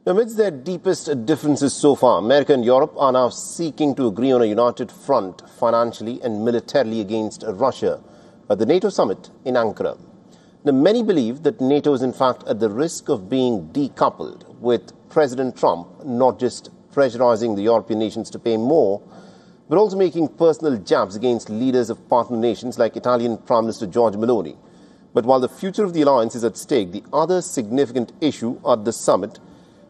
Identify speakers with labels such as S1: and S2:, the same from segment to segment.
S1: Amidst their deepest differences so far, America and Europe are now seeking to agree on a united front financially and militarily against Russia at the NATO summit in Ankara. Now, many believe that NATO is in fact at the risk of being decoupled, with President Trump not just pressurizing the European nations to pay more, but also making personal jabs against leaders of partner nations like Italian Prime Minister Giorgia Meloni. But while the future of the alliance is at stake, the other significant issue at the summit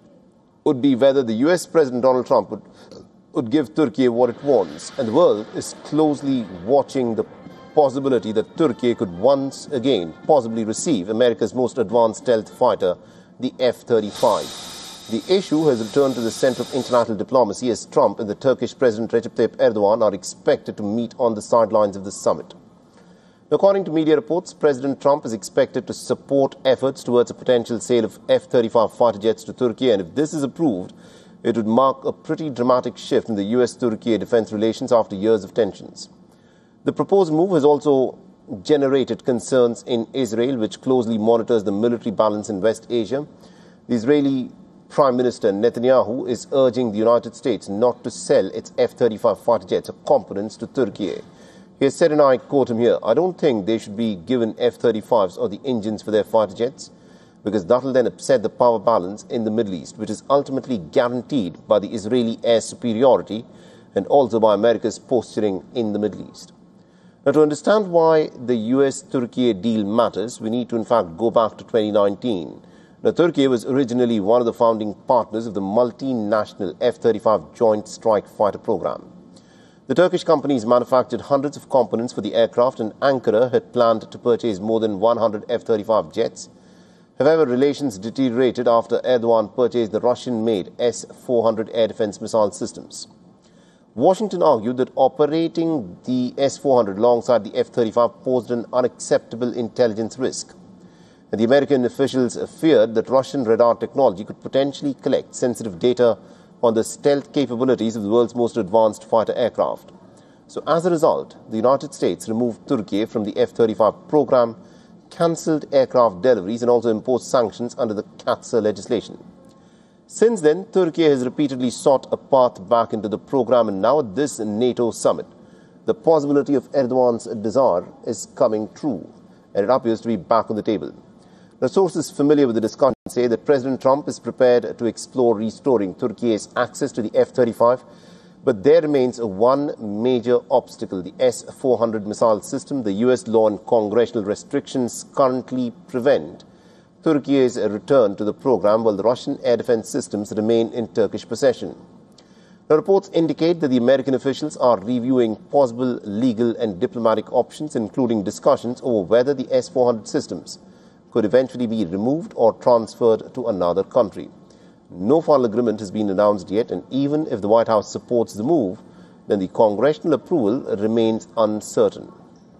S1: would be whether the US President Donald Trump would give Turkey what it wants. And the world is closely watching the possibility that Turkey could once again possibly receive America's most advanced stealth fighter, the F-35. The issue has returned to the center of international diplomacy as Trump and the Turkish President Recep Tayyip Erdogan are expected to meet on the sidelines of the summit. According to media reports, President Trump is expected to support efforts towards a potential sale of F-35 fighter jets to Turkey, and if this is approved, it would mark a pretty dramatic shift in the US-Turkey defense relations after years of tensions. The proposed move has also generated concerns in Israel, which closely monitors the military balance in West Asia. The Israeli Prime Minister Netanyahu is urging the United States not to sell its F-35 fighter jets or components to Turkey. He has said, and I quote him here, "I don't think they should be given F-35s or the engines for their fighter jets, because that will then upset the power balance in the Middle East, which is ultimately guaranteed by the Israeli air superiority and also by America's posturing in the Middle East." Now, to understand why the US-Turkey deal matters, we need to in fact go back to 2019. Now, Turkey was originally one of the founding partners of the multinational F-35 Joint Strike Fighter program. The Turkish companies manufactured hundreds of components for the aircraft, and Ankara had planned to purchase more than 100 F-35 jets. However, relations deteriorated after Erdogan purchased the Russian-made S-400 air defense missile systems. Washington argued that operating the S-400 alongside the F-35 posed an unacceptable intelligence risk. And the American officials feared that Russian radar technology could potentially collect sensitive data on the stealth capabilities of the world's most advanced fighter aircraft. So as a result, the United States removed Turkey from the F-35 program, cancelled aircraft deliveries, and also imposed sanctions under the CAATSA legislation. Since then, Turkey has repeatedly sought a path back into the program, and now at this NATO summit, the possibility of Erdogan's desire is coming true, and it appears to be back on the table. Now, sources familiar with the discussion say that President Trump is prepared to explore restoring Turkey's access to the F-35, but there remains one major obstacle: the S-400 missile system. The US law and congressional restrictions currently prevent Turkey's return to the program, while the Russian air defense systems remain in Turkish possession. Now, reports indicate that the American officials are reviewing possible legal and diplomatic options, including discussions over whether the S-400 systems could eventually be removed or transferred to another country. No final agreement has been announced yet, and even if the White House supports the move, then the congressional approval remains uncertain.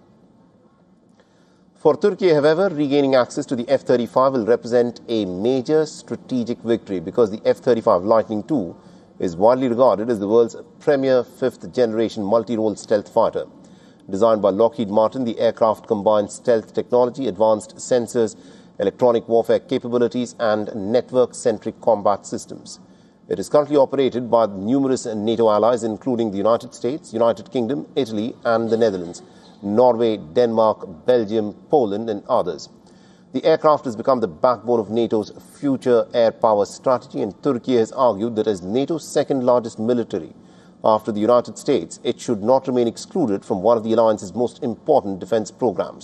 S1: For Turkey, however, regaining access to the F-35 will represent a major strategic victory, because the F-35 Lightning II is widely regarded as the world's premier fifth-generation multi-role stealth fighter. Designed by Lockheed Martin, the aircraft combines stealth technology, advanced sensors, electronic warfare capabilities, and network-centric combat systems. It is currently operated by numerous NATO allies, including the United States, United Kingdom, Italy, and the Netherlands, Norway, Denmark, Belgium, Poland, and others. The aircraft has become the backbone of NATO's future air power strategy, and Turkey has argued that as NATO's second-largest military after the United States, it should not remain excluded from one of the alliance's most important defense programs.